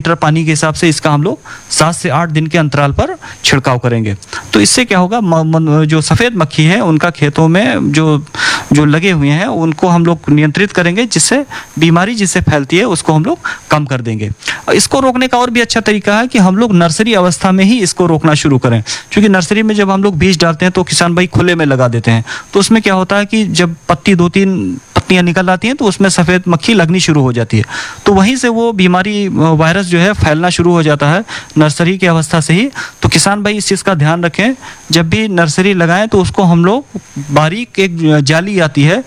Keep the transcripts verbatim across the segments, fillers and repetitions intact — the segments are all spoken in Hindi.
लीटर पानी के हिसाब से इसका हम लोग सात से आठ दिन के अंतराल पर छिड़काव करेंगे। तो इससे क्या होगा, जो सफ़ेद मक्खी है उनका खेतों में जो जो लगे हुए हैं उनको हम लोग नियंत्रित करेंगे, जिससे बीमारी जिससे फैलती है उसको हम लोग कम कर देंगे। इसको रोकने का और भी अच्छा तरीका है कि हम लोग नर्सरी अवस्था में ही इसको रोकना शुरू करें, क्योंकि नर्सरी में जब हम लोग बीज डालते हैं तो किसान भाई खुले में लगा देते हैं, तो उसमें क्या होता है कि जब पत्ती दो तीन पत्तियां निकल आती हैं तो उसमें सफ़ेद मक्खी लगनी शुरू हो जाती है, तो वहीं से वो बीमारी वायरस जो है फैलना शुरू हो जाता है नर्सरी की अवस्था से ही। तो किसान भाई इस चीज़ का ध्यान रखें, जब भी नर्सरी लगाएं तो उसको हम लोग बारीक एक जाली आती है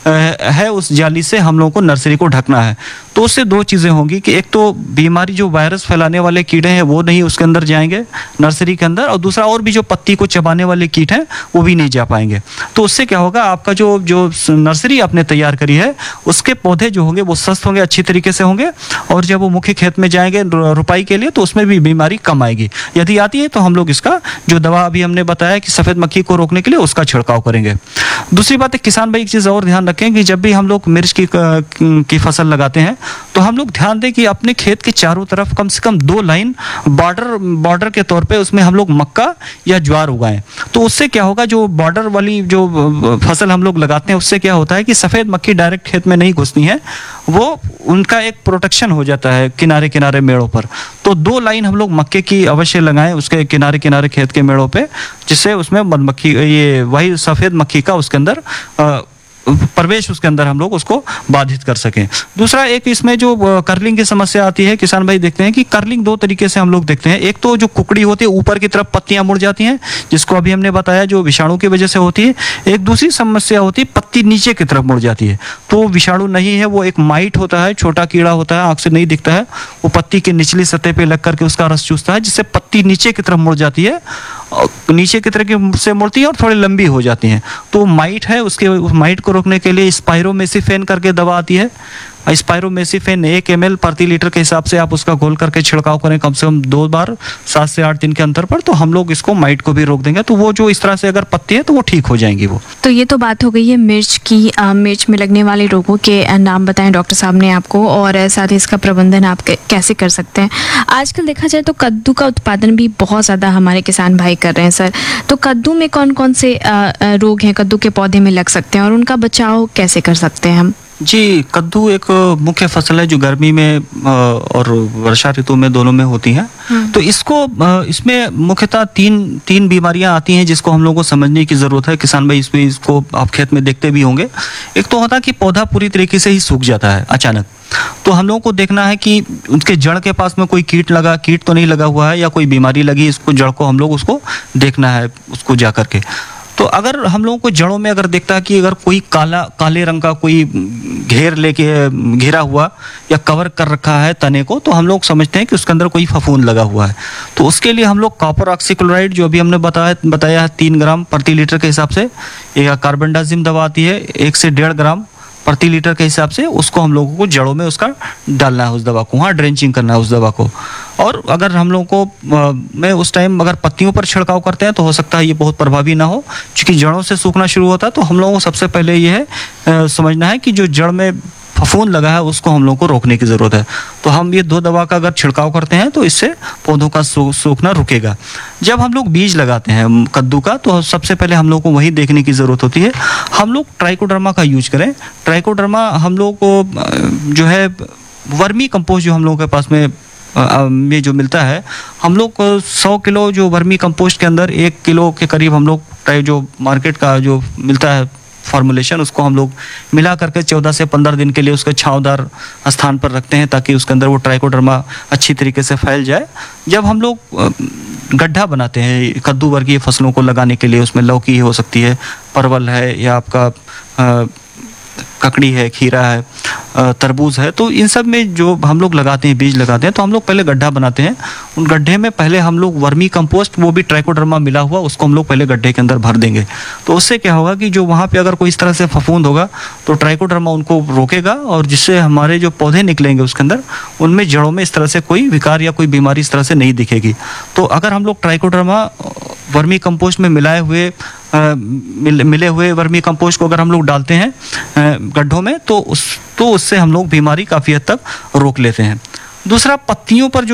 है उस जाली से हम लोगों को नर्सरी को ढकना है। तो उससे दो चीज़ें होंगी कि एक तो बीमारी जो वायरस फैलाने वाले कीड़े हैं वो नहीं उसके अंदर जाएंगे नर्सरी के अंदर, और दूसरा और भी जो पत्ती को चबाने वाले कीट हैं वो भी नहीं जा पाएंगे। तो उससे क्या होगा, आपका जो जो नर्सरी आपने तैयार करी है उसके पौधे जो होंगे वो स्वस्थ होंगे, अच्छी तरीके से होंगे, और जब वो मुख्य खेत में जाएंगे रुपाई के लिए तो उसमें भी बीमारी कम आएगी। यदि आती है तो हम लोग इसका जो दवा अभी हमने बताया कि सफ़ेद मक्खी को रोकने के लिए उसका छिड़काव करेंगे। दूसरी बात है, किसान भाई एक चीज़ और ध्यान रखें कि जब भी हम लोग मिर्च की की फसल लगाते हैं तो हम लोग ध्यान दें कि अपने खेत के चारों तरफ कम से कम दो लाइन बॉर्डर बॉर्डर के तौर पे उसमें हम लोग मक्का या ज्वार उगाएं। तो उससे क्या होगा, जो बॉर्डर वाली जो फसल हम लोग लगाते हैं उससे क्या होता है कि सफ़ेद मक्खी डायरेक्ट खेत में नहीं घुसती है, वो उनका एक प्रोटेक्शन हो जाता है किनारे किनारे मेड़ों पर। तो दो लाइन हम लोग मक्के की अवश्य लगाएं उसके किनारे किनारे खेत के मेड़ों पे, जिससे उसमें मधुमक्खी ये वही सफ़ेद मक्खी का उसके अंदर आ, प्रवेश उसके अंदर हम लोग उसको बाधित कर सकें। दूसरा, एक इसमें जो कर्लिंग की समस्या आती है, किसान भाई देखते हैं कि कर्लिंग दो तरीके से हम लोग देखते हैं। एक तो जो कुकड़ी होती है ऊपर की तरफ पत्तियां मुड़ जाती हैं, जिसको अभी हमने बताया जो विषाणु की वजह से होती है। एक दूसरी समस्या होती है पत्ती नीचे की तरफ मुड़ जाती है, तो विषाणु नहीं है, वो एक माइट होता है, छोटा कीड़ा होता है, आंख से नहीं दिखता है, वो पत्ती की निचली सतह पर लग करके उसका रस चूसता है, जिससे पत्ती नीचे की तरफ मुड़ जाती है, नीचे की तरफ से मुड़ती है और थोड़ी लंबी हो जाती हैं। तो माइट है, उसके उस माइट को रोकने के लिए स्पाइरोमेसिफेन करके दवा आती है। स्पाइरोमेसिफेन एक एम एल प्रति लीटर के हिसाब से आप उसका घोल करके छिड़काव करें कम से कम दो बार सात से आठ दिन के अंतर पर, तो हम लोग इसको माइट को भी रोक देंगे। तो वो जो इस तरह से अगर पत्ती है तो वो ठीक हो जाएंगी वो। तो ये तो बात हो गई है मिर्च की। आ, मिर्च में लगने वाले रोगों के नाम बताएं डॉक्टर साहब ने आपको, और साथ ही इसका प्रबंधन आप कैसे कर सकते हैं। आजकल देखा जाए तो कद्दू का उत्पादन भी बहुत ज़्यादा हमारे किसान भाई कर रहे हैं सर, तो कद्दू में कौन कौन से आ, आ, रोग हैं कद्दू के पौधे में लग सकते हैं और उनका बचाव कैसे कर सकते हैं हम? जी, कद्दू एक मुख्य फसल है जो गर्मी में और वर्षा ऋतु में दोनों में होती है। तो इसको इसमें मुख्यतः तीन तीन बीमारियां आती हैं जिसको हम लोगों को समझने की ज़रूरत है। किसान भाई इसमें इसको आप खेत में देखते भी होंगे। एक तो होता है कि पौधा पूरी तरीके से ही सूख जाता है अचानक, तो हम लोगों को देखना है कि उसके जड़ के पास में कोई कीट लगा कीट तो नहीं लगा हुआ है या कोई बीमारी लगी, इसको जड़ को हम लोग उसको देखना है उसको जा करके। तो अगर हम लोगों को जड़ों में अगर देखता है कि अगर कोई काला काले रंग का कोई घेर लेके घेरा हुआ या कवर कर रखा है तने को, तो हम लोग समझते हैं कि उसके अंदर कोई फफूंद लगा हुआ है। तो उसके लिए हम लोग कॉपर ऑक्सीक्लोराइड जो अभी हमने बताया बताया है तीन ग्राम प्रति लीटर के हिसाब से, एक कार्बेंडाजिम दवा आती है एक से डेढ़ ग्राम प्रति लीटर के हिसाब से, उसको हम लोगों को जड़ों में उसका डालना है उस दवा को, वहाँ ड्रेंचिंग करना है उस दवा को। और अगर हम लोगों को में उस टाइम अगर पत्तियों पर छिड़काव करते हैं तो हो सकता है ये बहुत प्रभावी ना हो, क्योंकि जड़ों से सूखना शुरू होता है। तो हम लोगों को सबसे पहले ये है समझना है कि जो जड़ में फफूंद लगा है उसको हम लोगों को रोकने की ज़रूरत है। तो हम ये दो दवा का अगर छिड़काव करते हैं तो इससे पौधों का सूखना रुकेगा। जब हम लोग बीज लगाते हैं कद्दू का तो सबसे पहले हम लोग को वही देखने की ज़रूरत होती है, हम लोग ट्राइकोडर्मा का यूज करें। ट्राइकोडर्मा हम लोग को जो है वर्मी कंपोस्ट जो हम लोगों के पास में में जो मिलता है, हम लोग सौ किलो जो वर्मी कंपोस्ट के अंदर एक किलो के करीब हम लोग जो मार्केट का जो मिलता है फॉर्मुलेशन, उसको हम लोग मिला करके चौदह से पंद्रह दिन के लिए उसके छांवदार स्थान पर रखते हैं ताकि उसके अंदर वो ट्राइकोडर्मा अच्छी तरीके से फैल जाए। जब हम लोग गड्ढा बनाते हैं कद्दू वर्गीय फसलों को लगाने के लिए, उसमें लौकी हो सकती है, परवल है, या आपका आ, ककड़ी है, खीरा है, तरबूज है, तो इन सब में जो हम लोग लगाते हैं बीज लगाते हैं तो हम लोग पहले गड्ढा बनाते हैं। उन गड्ढे में पहले हम लोग वर्मी कंपोस्ट, वो भी ट्राइकोडर्मा मिला हुआ, उसको हम लोग पहले गड्ढे के अंदर भर देंगे। तो उससे क्या होगा कि जो वहाँ पे अगर कोई इस तरह से फफूंद होगा तो ट्राइकोडर्मा उनको रोकेगा, और जिससे हमारे जो पौधे निकलेंगे उसके अंदर उनमें जड़ों में इस तरह से कोई विकार या कोई बीमारी इस तरह से नहीं दिखेगी। तो अगर हम लोग ट्राइकोडर्मा वर्मी कंपोस्ट में मिलाए हुए आ, मिल, मिले हुए वर्मी कंपोस्ट को अगर हम लोग डालते हैं गड्ढों में तो उस तो उससे हम लोग बीमारी काफ़ी हद तक रोक लेते हैं। दूसरा, पत्तियों पर जो